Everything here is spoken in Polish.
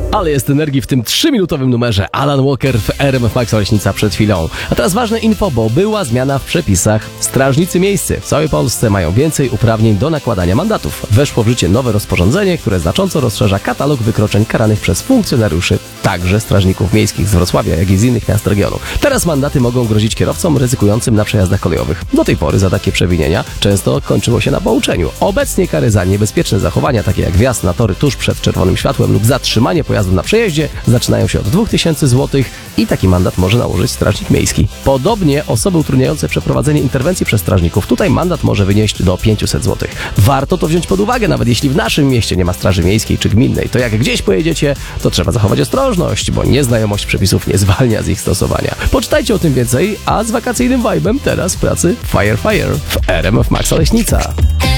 Ale jest energii w tym 3-minutowym numerze. Alan Walker w RMF Max Leśnica przed chwilą. A teraz ważne info, bo była zmiana w przepisach. Strażnicy miejscy w całej Polsce mają więcej uprawnień do nakładania mandatów. Weszło w życie nowe rozporządzenie, które znacząco rozszerza katalog wykroczeń karanych przez funkcjonariuszy, także strażników miejskich z Wrocławia, jak i z innych miast regionu. Teraz mandaty mogą grozić kierowcom ryzykującym na przejazdach kolejowych. Do tej pory za takie przewinienia często kończyło się na pouczeniu. Obecnie kary za niebezpieczne zachowania, takie jak wjazd na tory tuż przed czerwonym światłem lub zatrzymanie pojazdu na przejeździe, zaczynają się od 2000 zł i taki mandat może nałożyć strażnik miejski. Podobnie osoby utrudniające przeprowadzenie interwencji przez strażników. Tutaj mandat może wynieść do 500 zł. Warto to wziąć pod uwagę, nawet jeśli w naszym mieście nie ma straży miejskiej czy gminnej. To jak gdzieś pojedziecie, to trzeba zachować ostrożność, bo nieznajomość przepisów nie zwalnia z ich stosowania. Poczytajcie o tym więcej, a z wakacyjnym vibe'em teraz w pracy Fire w RMF Max Leśnica.